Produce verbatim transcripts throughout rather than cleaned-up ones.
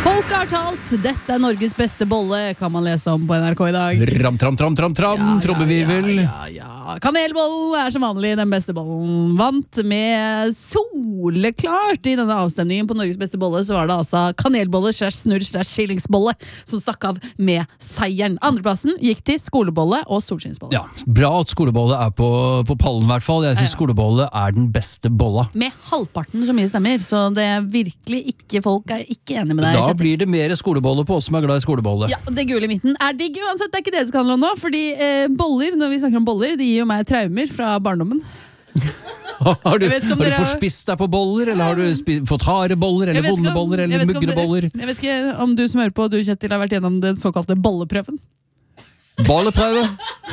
Folk har talt, dette er Norges beste bolle, kan man lese om på N R K i dag. Ram, tram, tram, tram, tram, ja, trommevirvel. Ja, ja, ja. Kanelbollen er som vanlig den beste bollen. Vant med soleklart i denne avstemningen på Norges beste bolle, så var det altså kanelbolle slash snurr slash skillingsbolle som stakk av med seieren. Andreplassen gikk til skolebolle og solskinnsbolle. Ja, bra at skolebolle er på, på pallen i hvert fall. Jeg synes ja, ja. Skolebolle er den beste bolla. Med halvparten så mye stemmer, så det er virkelig ikke, folk er ikke enige med deg. Da blir det mer skolebolle på oss som er glad i skolebolle. Ja, det gule i midten er digg uansett, det er ikke det det skal handle om nå, fordi eh, boller, når vi snakker om boller, de gir jo meg traumer fra barndommen. Har du, har du dere... forspist deg på boller, eller har du spi- fått harde boller, eller vonde boller, eller mugre boller? Jeg vet ikke om du som hører på, du Kjetil, har vært gjennom den såkalte bolleprøven. Bolleprøve?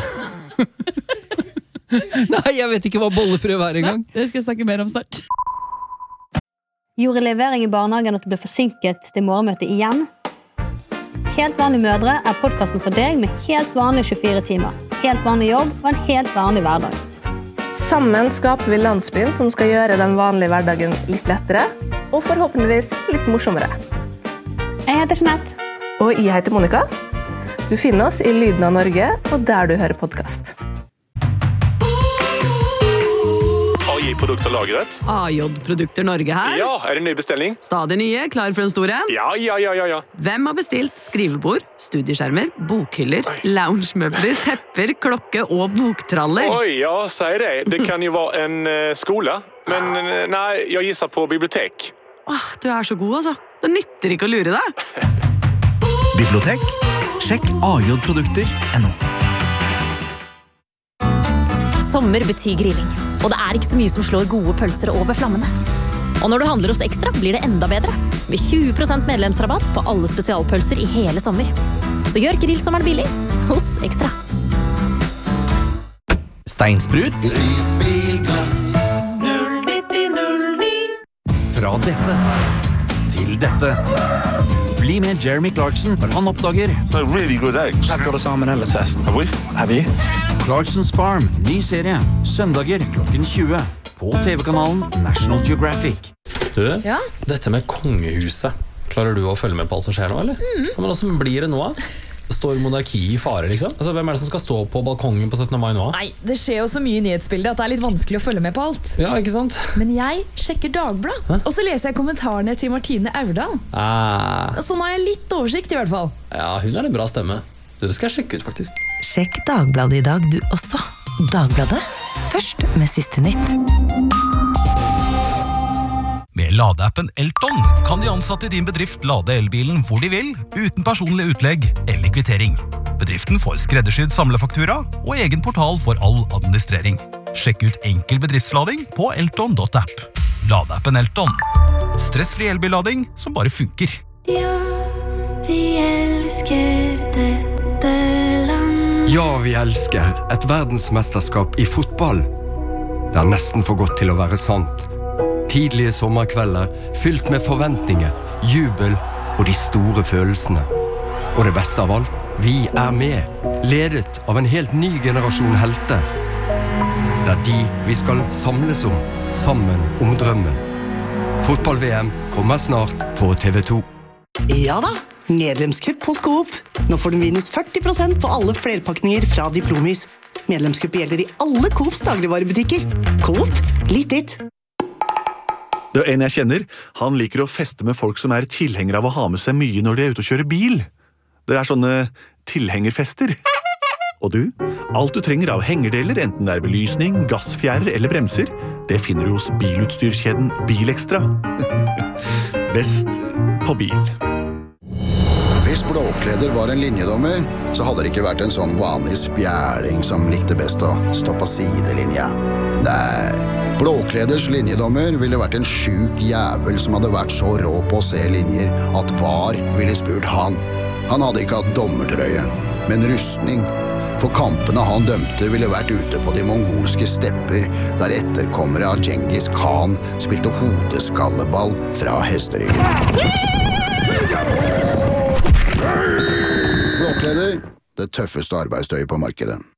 Nei, jeg vet ikke hva bolleprøve er engang. Det skal jeg snakke mer om snart. Gjorde levering i barnehagen at du ble forsinket til morgenmøtet igjen? Helt vanlige mødre er podcasten for deg med helt vanlige tjuefire timer. Helt vanlig jobb og en helt vanlig hverdag. Sammen skaper vi landsbyen som skal gjøre den vanlige hverdagen litt lettere, og forhåpentligvis litt morsommere. Jeg heter Jeanette. Og jeg heter Monica. Du finner oss i Lyden av Norge, og der du hører podcast. A J-produkter lagret. A J-produkter Norge her. Ja, er det ny bestilling? Stadig nye, klar for en stor en. Ja, ja, ja, ja, ja. Hvem har bestilt skrivebord, studieskjermer, bokhyller, loungemøbler, tepper, klokke og boktraller? Oi, ja, sier det. Det kan jo være en uh, skole, men uh, nei, jeg gisser på bibliotek. Åh, du er så god, altså. Det nytter ikke å lure deg. Bibliotek? Sjekk a j produkter punktum no. Sommer betyr grilling, og det er ikke så mye som slår gode pølser over flammene. Og når du handler hos Ekstra, blir det enda bedre, med tjue prosent medlemsrabatt på alle spesialpølser i hele sommer. Så gjør grillsommeren billig hos Ekstra. Steinsprut. Risbilglass. null nitti null ni. Fra dette til dette. Bli med Jeremy Clarkson når han oppdager They're really good eggs. I've got a salmonella test. Have we? Have you? Clarkson's Farm, ny serie. Søndager klokken tjue. På T V-kanalen National Geographic. Du, ja? Dette med kongehuset. Klarer du å følge med på alt som skjer nå, eller? Mm. Men hvordan blir det nå? Står monarki i fare, liksom? Altså, hvem er det som skal stå på balkongen på syttende mai nå? Nei, det skjer jo så mye i nyhetsbildet at det er litt vanskelig å følge med på alt. Ja, ikke sant? Men jeg sjekker Dagblad, Hæ? Og så leser jeg kommentarene til Martine Aurdal. Ah. Så nå har jeg litt oversikt i hvert fall. Ja, hun er en bra stemme. Det skal jeg sjekke ut, faktisk. Sjekk Dagbladet i dag, du også. Dagbladet, først med siste nytt. Med ladeappen Elton kan de ansatte i din bedrift lade elbilen hvor de vil, uten personlig utlegg eller kvittering. Bedriften får skreddersydd samlefaktura og egen portal for all administrering. Sjekk ut enkel bedriftslading på elton punktum app. Ladeappen Elton. Stressfri elbillading som bare funker. Ja, vi elsker dette land. Ja, vi elsker et verdensmesterskap i fotball. Det er nesten for godt til å være sant. Tidlige sommerkvelder, fylt med forventninger, jubel og de store følelsene. Og det beste av alt, vi er med, ledet av en helt ny generasjon helter. Det er de vi skal samles om, sammen om drømmen. Fotball-V M kommer snart på T V to. Ja da, medlemskupp hos Coop. Nå får du minus førti prosent på alle flerpakninger fra Diplomis. Medlemskupp gjelder i alle Coops dagligvarebutikker. Coop, litt ditt. Det er en jeg kjenner. Han liker å feste med folk som er tilhengere av å ha med seg mye når de er ute og kjører bil. Det er sånne tilhengerfester. Og du? Alt du trenger av hengerdeler, enten det er belysning, gassfjærer eller bremser, det finner du hos bilutstyrskjeden Bilekstra. Best på bil. Hvis Blåkleder var en linjedommer, så hadde det ikke vært en sånn vanlig spjæling som likte best å stå på sidelinja. Nei, Blåkleders linjedommer ville vært en syk jævel som hadde vært så rå på å se linjer at var ville spurt han. Han hadde ikke hatt dommertrøye, men rustning. For kampene han dømte ville vært ute på de mongolske stepper, der etterkommere av Genghis Khan spilte hodeskalleball fra hesteryggen. Blåkleder, det tøffeste arbeidstøyet på markedet.